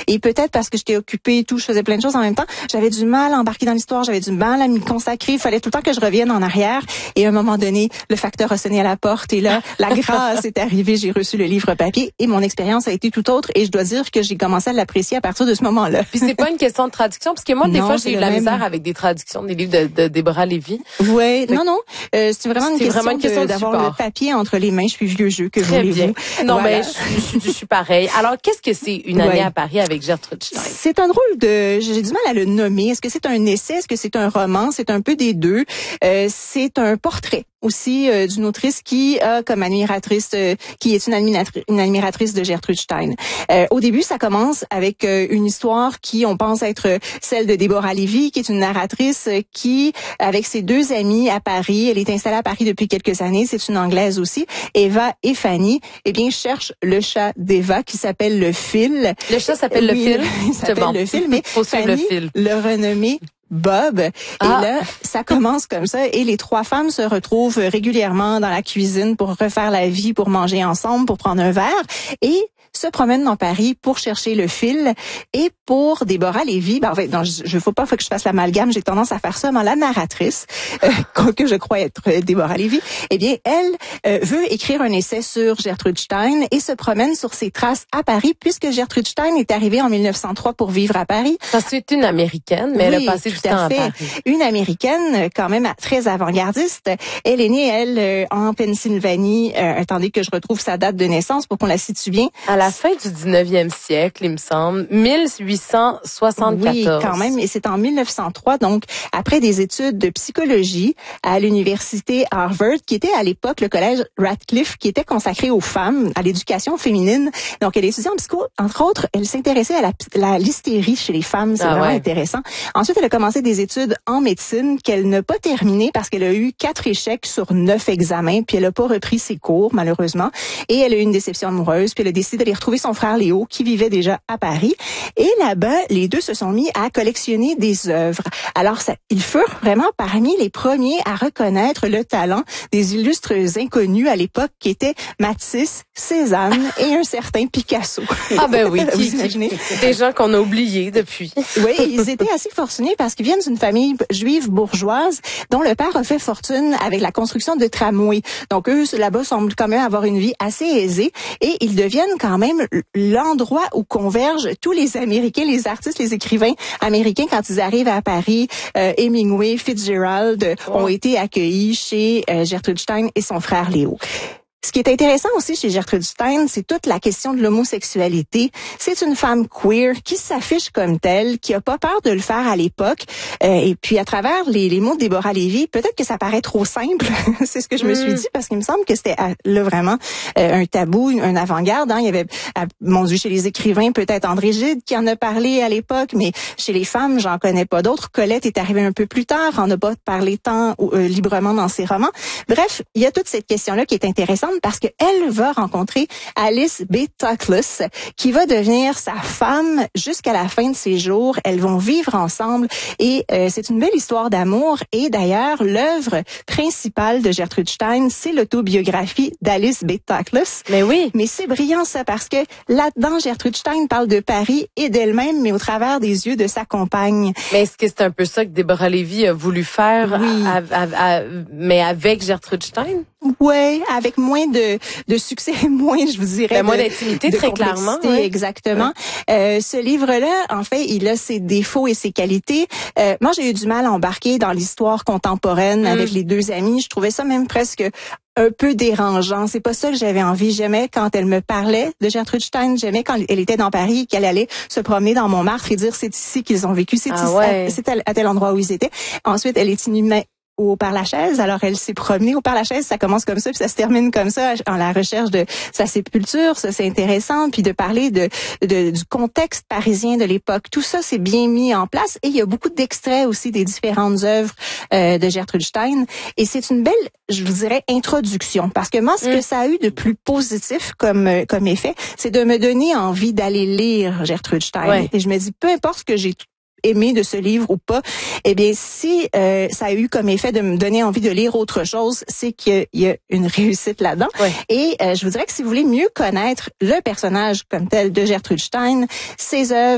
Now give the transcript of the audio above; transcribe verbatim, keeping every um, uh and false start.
Et peut-être parce que j'étais occupée et tout, je faisais plein de choses en même temps, j'avais du mal à embarquer dans l'histoire, j'avais du mal à m'y consacrer. Il fallait tout le temps que je revienne en arrière. Et à un moment donné, le facteur a sonné à la porte et là, la grâce est arrivée. J'ai reçu le livre papier et mon expérience a été tout autre. Et je dois dire que j'ai commencé à l'apprécier à partir de ce moment-là. Puis c'est pas une question de traduction, parce que moi, des Non, fois, j'ai eu de la même... misère avec des traductions des livres de, de Déborah Lévy. Oui, non, non. Euh, c'est vraiment une c'est question, vraiment une question de, d'avoir support. le papier entre les mains. Je suis vieux jeu, que Très bien. voulez-vous? Non, Voilà. mais je, je, je suis pareil. Alors, qu'est-ce que c'est une année ouais. à Paris avec Gertrude Stein? C'est un drôle de... J'ai du mal à le nommer. Est-ce que c'est un essai? Est-ce que c'est un roman? C'est un peu des deux. Euh, c'est un portrait aussi euh, d'une autrice qui a comme admiratrice, euh, qui est une, admiratri- une admiratrice de Gertrude Stein. Euh, au début, ça commence avec euh, une histoire qui, on pense être celle de Déborah Lévy, qui est une narratrice qui, avec ses deux amies à Paris, elle est installée à Paris depuis quelques années, c'est une Anglaise aussi, Eva et Fanny, eh bien, cherchent le chat d'Eva qui s'appelle le Fil. Le chat s'appelle oui, le Fil? Il s'appelle bon. le Fil, mais Faut suivre Fanny le fil. le renommé Bob. Ah. Et là, ça commence comme ça. Et les trois femmes se retrouvent régulièrement dans la cuisine pour refaire la vie, pour manger ensemble, pour prendre un verre. Et se promènent dans Paris pour chercher le fil. Et pour Déborah Lévy, ben, en fait, non, je ne faut pas faut que je fasse l'amalgame, j'ai tendance à faire ça, mais la narratrice, euh, que je crois être Déborah Lévy, eh bien, elle euh, veut écrire un essai sur Gertrude Stein et se promène sur ses traces à Paris, puisque Gertrude Stein est arrivée en mille neuf cent trois pour vivre à Paris. Parce que c'est une Américaine, mais oui, elle a passé du temps à, à Paris. Une Américaine, quand même très avant-gardiste. Elle est née, elle, en Pennsylvanie. Euh, attendez que je retrouve sa date de naissance pour qu'on la situe bien. À la fin du dix-neuvième siècle, il me semble, mille huit cent soixante-quatorze. Oui, quand même, et c'est en mille neuf cent trois, donc après des études de psychologie à l'université Harvard, qui était à l'époque le collège Radcliffe, qui était consacré aux femmes, à l'éducation féminine. Donc, elle étudiait en psycho, entre autres, elle s'intéressait à la, la l'hystérie chez les femmes, c'est ah vraiment ouais. intéressant. Ensuite, elle a commencé des études en médecine qu'elle n'a pas terminées parce qu'elle a eu quatre échecs sur neuf examens, puis elle n'a pas repris ses cours, malheureusement, et elle a eu une déception amoureuse, puis elle a décidé d'aller retrouver son frère Léo, qui vivait déjà à Paris. Et là-bas, les deux se sont mis à collectionner des œuvres. Alors, ça, ils furent vraiment parmi les premiers à reconnaître le talent des illustres inconnus à l'époque, qui étaient Matisse, Cézanne et un certain Picasso. Ah ben oui, vous imaginez? Des gens qu'on a oubliés depuis. Oui, ils étaient assez fortunés parce qu'ils viennent d'une famille juive bourgeoise dont le père a fait fortune avec la construction de tramways. Donc, eux, là-bas, semblent quand même avoir une vie assez aisée et ils deviennent quand même l'endroit où convergent tous les Américains, les artistes, les écrivains américains quand ils arrivent à Paris. Euh, Hemingway, Fitzgerald oh. ont été accueillis chez euh, Gertrude Stein et son frère Léo. Ce qui est intéressant aussi chez Gertrude Stein, c'est toute la question de l'homosexualité. C'est une femme queer qui s'affiche comme telle, qui a pas peur de le faire à l'époque. Euh, et puis, à travers les, les mots de Déborah Lévy, peut-être que ça paraît trop simple. C'est ce que je me suis dit, parce qu'il me semble que c'était là vraiment euh, un tabou, un avant-garde. Hein. Il y avait, euh, mon Dieu, chez les écrivains, peut-être André Gide qui en a parlé à l'époque, mais chez les femmes, j'en connais pas d'autres. Colette est arrivée un peu plus tard, en a pas parlé tant euh, librement dans ses romans. Bref, il y a toute cette question-là qui est intéressante, parce qu'elle va rencontrer Alice B. Toklas, qui va devenir sa femme jusqu'à la fin de ses jours. Elles vont vivre ensemble et euh, c'est une belle histoire d'amour. Et d'ailleurs, l'œuvre principale de Gertrude Stein, c'est l'autobiographie d'Alice B. Toklas. Mais oui. Mais c'est brillant ça, parce que là-dedans, Gertrude Stein parle de Paris et d'elle-même, mais au travers des yeux de sa compagne. Mais est-ce que c'est un peu ça que Déborah Lévy a voulu faire, oui. à, à, à, mais avec Gertrude Stein? Ouais, avec moins de de succès, moins, je vous dirais, ben, moins de, d'intimité, de très clairement. Ouais. Exactement. Ouais. Euh, ce livre-là, en fait, il a ses défauts et ses qualités. Euh, moi, j'ai eu du mal à embarquer dans l'histoire contemporaine mm. avec les deux amies. Je trouvais ça même presque un peu dérangeant. C'est pas ça que j'avais envie. J'aimais quand elle me parlait de Gertrude Stein. J'aimais quand elle était dans Paris, qu'elle allait se promener dans Montmartre et dire c'est ici qu'ils ont vécu, c'est ah ici, ouais. c'est à tel endroit où ils étaient. Ensuite, elle est inhumée au Père-Lachaise. Alors, elle s'est promenée au Père-Lachaise. Ça commence comme ça, puis ça se termine comme ça, en la recherche de sa sépulture. Ça, c'est intéressant. Puis de parler de, de du contexte parisien de l'époque. Tout ça, c'est bien mis en place. Et il y a beaucoup d'extraits aussi des différentes œuvres euh, de Gertrude Stein. Et c'est une belle, je vous dirais, introduction. Parce que moi, ce mmh. que ça a eu de plus positif comme comme effet, c'est de me donner envie d'aller lire Gertrude Stein. Ouais. Et je me dis, peu importe ce que j'ai aimé de ce livre ou pas, eh bien, si euh, ça a eu comme effet de me donner envie de lire autre chose, c'est qu'il y a une réussite là-dedans. Ouais. Et euh, je vous dirais que si vous voulez mieux connaître le personnage comme tel de Gertrude Stein, ses œuvres,